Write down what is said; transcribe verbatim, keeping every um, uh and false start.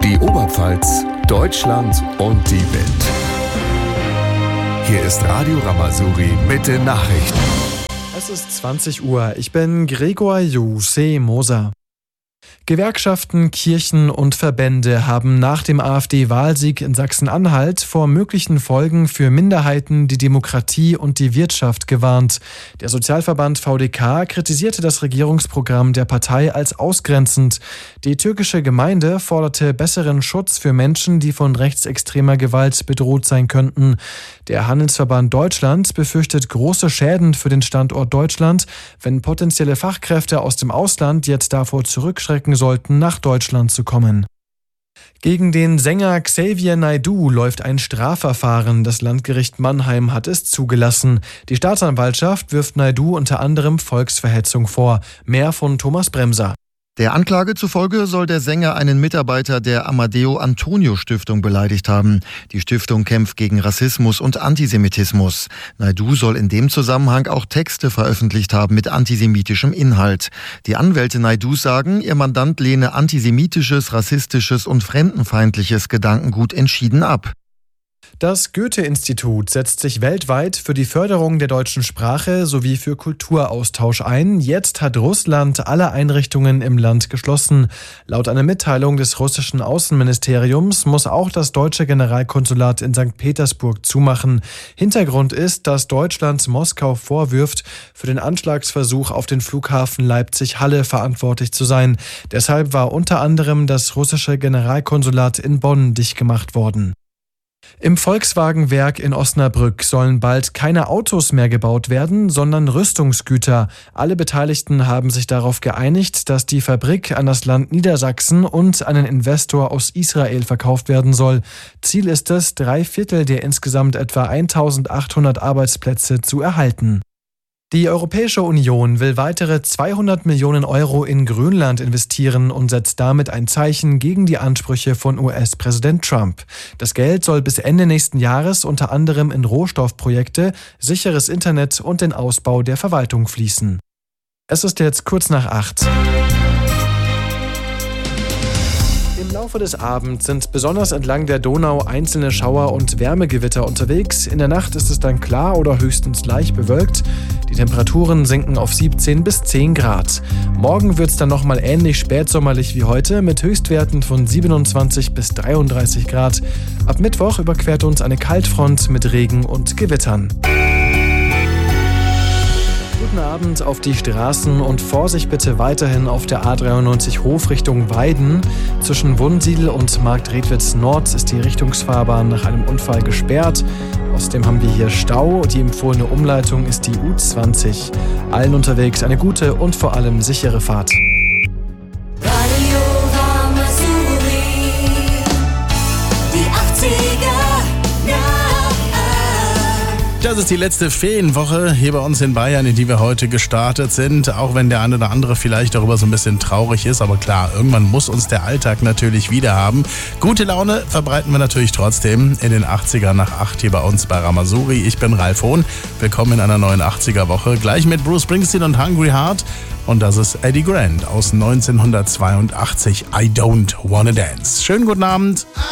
Die Oberpfalz, Deutschland und die Welt. Hier ist Radio Ramazouri mit den Nachrichten. Es ist zwanzig Uhr. Ich bin Gregor Jose Moser. Gewerkschaften, Kirchen und Verbände haben nach dem AfD-Wahlsieg in Sachsen-Anhalt vor möglichen Folgen für Minderheiten, die Demokratie und die Wirtschaft gewarnt. Der Sozialverband V D K kritisierte das Regierungsprogramm der Partei als ausgrenzend. Die türkische Gemeinde forderte besseren Schutz für Menschen, die von rechtsextremer Gewalt bedroht sein könnten. Der Handelsverband Deutschland befürchtet große Schäden für den Standort Deutschland, wenn potenzielle Fachkräfte aus dem Ausland jetzt davor zurückschrecken sollten, nach Deutschland zu kommen. Gegen den Sänger Xavier Naidoo läuft ein Strafverfahren. Das Landgericht Mannheim hat es zugelassen. Die Staatsanwaltschaft wirft Naidoo unter anderem Volksverhetzung vor. Mehr von Thomas Bremser. Der Anklage zufolge soll der Sänger einen Mitarbeiter der Amadeo Antonio Stiftung beleidigt haben. Die Stiftung kämpft gegen Rassismus und Antisemitismus. Naidoo soll in dem Zusammenhang auch Texte veröffentlicht haben mit antisemitischem Inhalt. Die Anwälte Naidoos sagen, ihr Mandant lehne antisemitisches, rassistisches und fremdenfeindliches Gedankengut entschieden ab. Das Goethe-Institut setzt sich weltweit für die Förderung der deutschen Sprache sowie für Kulturaustausch ein. Jetzt hat Russland alle Einrichtungen im Land geschlossen. Laut einer Mitteilung des russischen Außenministeriums muss auch das deutsche Generalkonsulat in Sankt Petersburg zumachen. Hintergrund ist, dass Deutschland Moskau vorwirft, für den Anschlagsversuch auf den Flughafen Leipzig-Halle verantwortlich zu sein. Deshalb war unter anderem das russische Generalkonsulat in Bonn dicht gemacht worden. Im Volkswagen-Werk in Osnabrück sollen bald keine Autos mehr gebaut werden, sondern Rüstungsgüter. Alle Beteiligten haben sich darauf geeinigt, dass die Fabrik an das Land Niedersachsen und einen Investor aus Israel verkauft werden soll. Ziel ist es, drei Viertel der insgesamt etwa eintausendachthundert Arbeitsplätze zu erhalten. Die Europäische Union will weitere zweihundert Millionen Euro in Grönland investieren und setzt damit ein Zeichen gegen die Ansprüche von U S-Präsident Trump. Das Geld soll bis Ende nächsten Jahres unter anderem in Rohstoffprojekte, sicheres Internet und den Ausbau der Verwaltung fließen. Es ist jetzt kurz nach acht. Im Laufe des Abends sind besonders entlang der Donau einzelne Schauer- und Wärmegewitter unterwegs. In der Nacht ist es dann klar oder höchstens leicht bewölkt. Die Temperaturen sinken auf siebzehn bis zehn Grad. Morgen wird es dann nochmal ähnlich spätsommerlich wie heute mit Höchstwerten von siebenundzwanzig bis dreiunddreißig Grad. Ab Mittwoch überquert uns eine Kaltfront mit Regen und Gewittern. Guten Abend auf die Straßen und Vorsicht bitte weiterhin auf der A dreiundneunzig Hof Richtung Weiden. Zwischen Wunsiedel und Marktredwitz Nord ist die Richtungsfahrbahn nach einem Unfall gesperrt. Außerdem haben wir hier Stau. Die empfohlene Umleitung ist die U zwanzig. Allen unterwegs eine gute und vor allem sichere Fahrt. Radio Ramazouri, die achtziger. Das ist die letzte Ferienwoche hier bei uns in Bayern, in die wir heute gestartet sind. Auch wenn der eine oder andere vielleicht darüber so ein bisschen traurig ist. Aber klar, irgendwann muss uns der Alltag natürlich wieder haben. Gute Laune verbreiten wir natürlich trotzdem in den achtziger nach acht hier bei uns bei Ramazouri. Ich bin Ralf Hohn. Willkommen in einer neuen achtziger-Woche. Gleich mit Bruce Springsteen und Hungry Heart. Und das ist Eddie Grant aus neunzehnhundertzweiundachtzig. I Don't Wanna Dance. Schönen guten Abend.